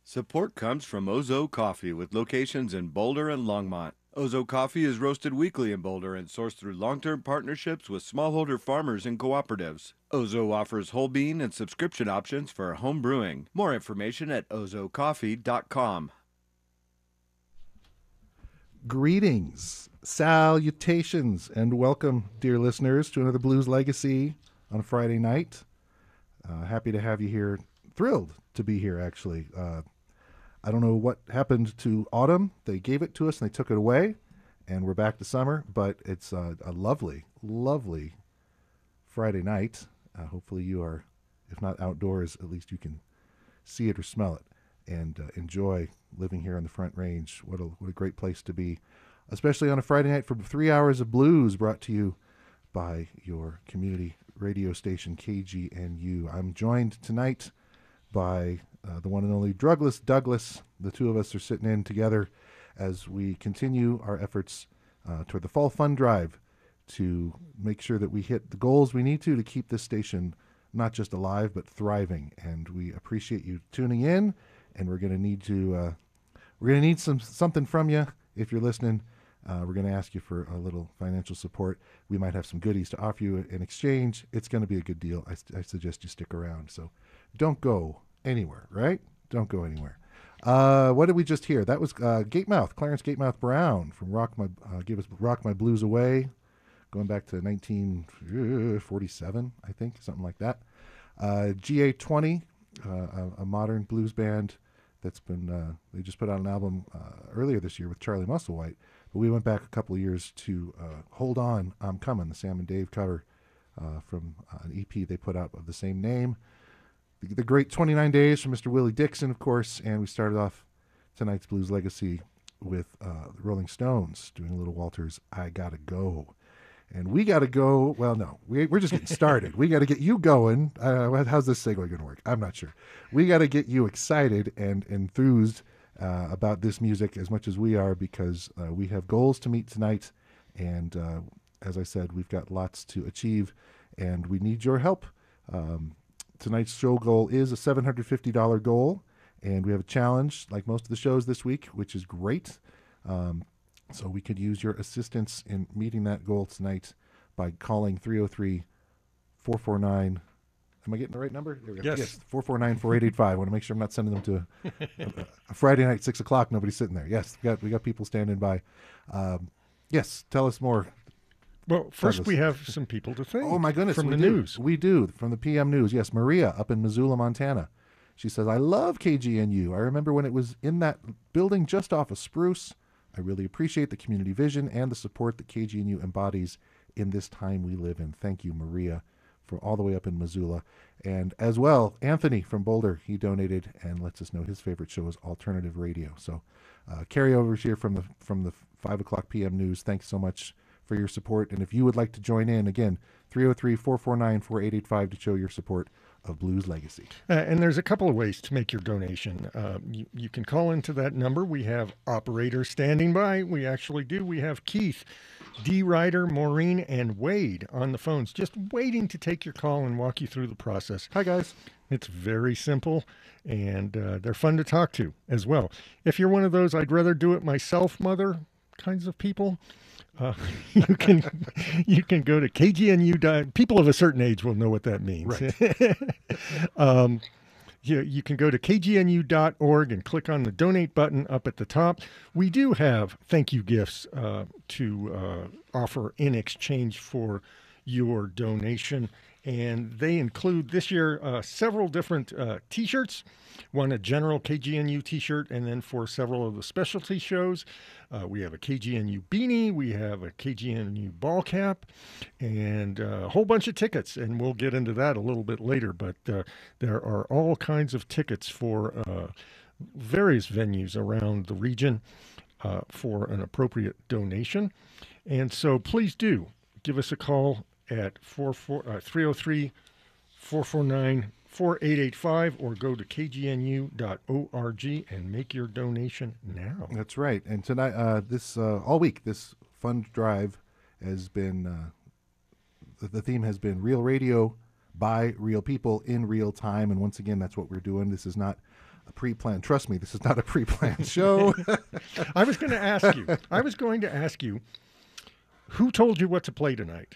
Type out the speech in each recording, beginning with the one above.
Support comes from Ozo Coffee with locations in Boulder and Longmont. Ozo Coffee is roasted weekly in Boulder and sourced through long-term partnerships with smallholder farmers and cooperatives. Ozo offers whole bean and subscription options for home brewing. More information at ozocoffee.com. Greetings, salutations, and welcome, dear listeners, to another Blues Legacy on a Friday night. Happy to have you here. Thrilled to be here, actually. I don't know what happened to autumn. They gave it to us and they took it away, and we're back to summer, but it's a lovely, lovely Friday night. Hopefully you are, if not outdoors, at least you can see it or smell it and enjoy living here on the Front Range. What a great place to be, especially on a Friday night for 3 hours of blues brought to you by your community radio station, KGNU. I'm joined tonight by the one and only Drugless Douglas. The two of us are sitting in together as we continue our efforts toward the Fall Fund Drive to make sure that we hit the goals we need to keep this station not just alive but thriving. And we appreciate you tuning in, and we're going to need something from you if you're listening. We're going to ask you for a little financial support. We might have some goodies to offer you in exchange. It's going to be a good deal. I suggest you stick around. So don't go anywhere, right? Don't go anywhere. What did we just hear? That was Gatemouth, Clarence Gatemouth Brown from gave us Rock My Blues Away, going back to 1947, I think, something like that. GA20, a modern blues band that's been, they just put out an album earlier this year with Charlie Musselwhite, but we went back a couple of years to Hold On, I'm Coming, the Sam and Dave cover from an EP they put out of the same name. The great 29 Days from Mr. Willie Dixon, of course, and we started off tonight's Blues Legacy with the Rolling Stones doing a little Walters' I Gotta Go. And we got to go, well, no, we're just getting started. We got to get you going. How's this segue going to work? I'm not sure. We got to get you excited and enthused about this music as much as we are, because we have goals to meet tonight. And as I said, we've got lots to achieve, and we need your help. Tonight's show goal is a $750 goal, and we have a challenge like most of the shows this week, which is great. So we could use your assistance in meeting that goal tonight by calling 303-449. Am I getting the right number? There we go. Yes, 449-4885. I want to make sure I'm not sending them to a Friday night, 6 o'clock. Nobody's sitting there. Yes, we got people standing by. Yes, tell us more. Well, first we have some people to thank. Oh, my goodness. From the news. We do, from the PM News. Yes, Maria up in Missoula, Montana. She says, I love KGNU. I remember when it was in that building just off of Spruce. I really appreciate the community vision and the support that KGNU embodies in this time we live in. Thank you, Maria, from all the way up in Missoula. And as well, Anthony from Boulder, he donated and lets us know his favorite show is Alternative Radio. So carryovers here from the 5 o'clock PM News. Thanks so much for your support. And if you would like to join in, again, 303-449-4885 to show your support of Blues Legacy. And there's a couple of ways to make your donation. You can call into that number. We have operators standing by. We actually do. We have Keith, D. Ryder, Maureen, and Wade on the phones, just waiting to take your call and walk you through the process. Hi, guys. It's very simple, and they're fun to talk to as well. If you're one of those I'd rather do it myself, mother kinds of people, you can go to KGNU. People of a certain age will know what that means. Right. You can go to kgnu.org and click on the donate button up at the top. We do have thank you gifts to offer in exchange for your donation. And they include this year several different T-shirts. One, a general KGNU T-shirt, and then for several of the specialty shows, we have a KGNU beanie, we have a KGNU ball cap, and a whole bunch of tickets. And we'll get into that a little bit later. But there are all kinds of tickets for various venues around the region for an appropriate donation. And so please do give us a call at 303-449-4885 or go to kgnu.org and make your donation now. That's right. And tonight, all week, this fund drive has been, the theme has been Real Radio, by real people in real time. And once again, that's what we're doing. This is not a pre-planned. Trust me, this is not a pre-planned show. I was going to ask you, who told you what to play tonight?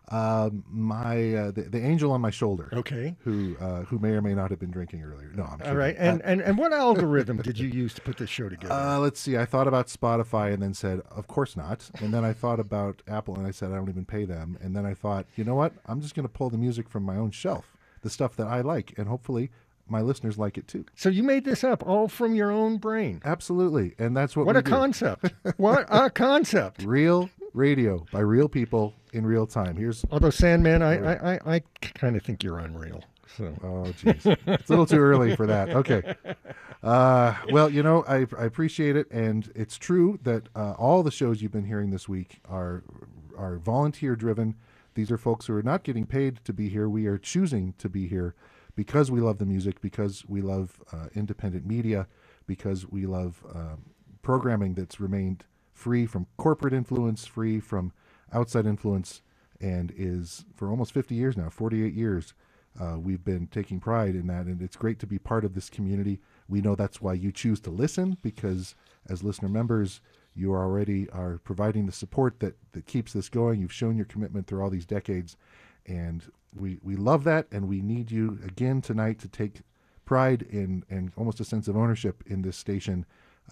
The angel on my shoulder. Okay. Who may or may not have been drinking earlier. No, I'm kidding. All right. And what algorithm did you use to put this show together? Let's see. I thought about Spotify and then said, of course not. And then I thought about Apple and I said, I don't even pay them. And then I thought, you know what? I'm just going to pull the music from my own shelf, the stuff that I like, and hopefully my listeners like it too. So you made this up all from your own brain. Absolutely. And that's what What we a do. Concept. What a concept. Real radio by real people in real time. Here's Although Sandman, I kind of think you're unreal. So. Oh, geez. It's a little too early for that. Okay. Well, you know, I appreciate it. And it's true that all the shows you've been hearing this week are volunteer driven. These are folks who are not getting paid to be here. We are choosing to be here because we love the music, because we love independent media, because we love programming that's remained free from corporate influence, free from outside influence, and is for almost 50 years now, 48 years, we've been taking pride in that. And it's great to be part of this community. We know that's why you choose to listen, because as listener members, you already are providing the support that keeps this going. You've shown your commitment through all these decades, and we love that, and we need you again tonight to take pride in and almost a sense of ownership in this station.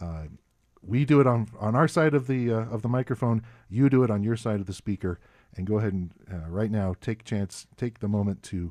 We do it on our side of the microphone. You do it on your side of the speaker. And go ahead and right now take the moment to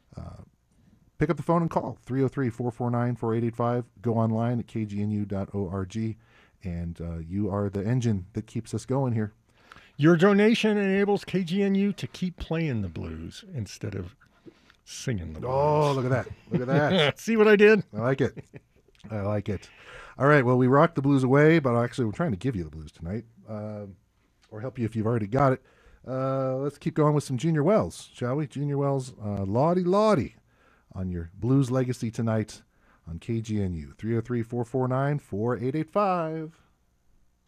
pick up the phone and call 303-449-4885. Go online at kgnu.org, and you are the engine that keeps us going here. Your donation enables KGNU to keep playing the blues instead of singing the blues. Oh, look at that. Look at that. See what I did? I like it. I like it. All right. Well, we rocked the blues away, but actually we're trying to give you the blues tonight, or help you if you've already got it. Let's keep going with some Junior Wells, shall we? Junior Wells, Lawdy Lawdy on your blues legacy tonight on KGNU, 303-449-4885.